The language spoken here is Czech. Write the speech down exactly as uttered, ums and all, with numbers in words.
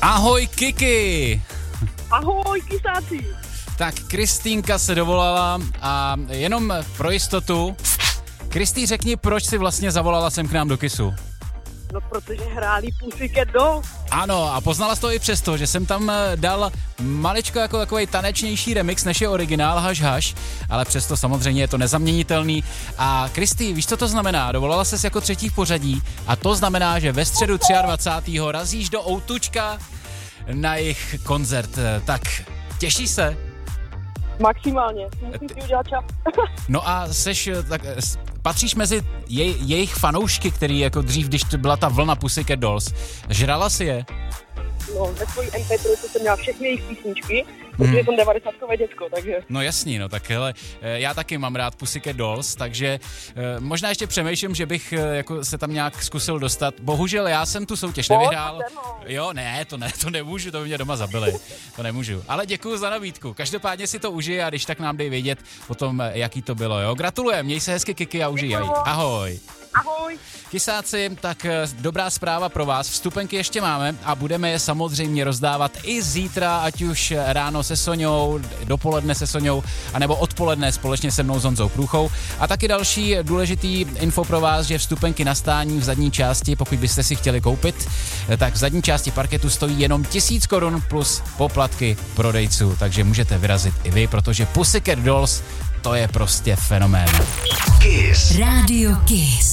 Ahoj, Kiki! Ahoj, kysáci! Tak Kristýnka se dovolala a jenom pro jistotu, Kristý, řekni, proč si vlastně zavolala sem k nám do Kissu? No, protože hráli Pussycat Dolls. Ano, a poznala jsi to i přesto, že jsem tam dal maličko jako takovej tanečnější remix, než je originál Haš Haš, ale přesto samozřejmě je to nezaměnitelný. A Kristý, víš, co to znamená? Dovolala ses jako třetí v pořadí a to znamená, že ve středu dvacátého třetího razíš do Outučka na jejich koncert. Tak, těší se? Maximálně, musím si udělat čas. No a seš, tak, patříš mezi jej, jejich fanoušky, který jako dřív, když byla ta vlna Pussycat Dolls, žrala si je? No, ve svojí em pé tři jsem měla všechny jejich písničky, protože jsem devadesátkové děcko, takže... No jasný, no tak hele, já taky mám rád Pussycat Dolls, takže možná ještě přemýšlím, že bych jako se tam nějak zkusil dostat. Bohužel já jsem tu soutěž nevyhrál. Jo, ne, to ne, to nemůžu, to by mě doma zabili. To nemůžu. Ale děkuju za nabídku. Každopádně si to užij a když tak nám dej vědět o tom, jaký to bylo, jo. Gratulujem, měj se hezky, Kiki, a užij. Ahoj. Ahoj. Kysáci, tak dobrá zpráva pro vás. Vstupenky ještě máme a budeme je samozřejmě rozdávat i zítra, ať už ráno se Soňou, dopoledne se Soňou, anebo odpoledne společně se mnou s Honzou Průchou. A taky další důležitý info pro vás, že vstupenky na stání v zadní části, pokud byste si chtěli koupit, tak v zadní části parketu stojí jenom tisíc korun plus poplatky prodejců, takže můžete vyrazit i vy, protože Pussycat Dolls to je prostě fenomén. Kiss. Radio Kiss.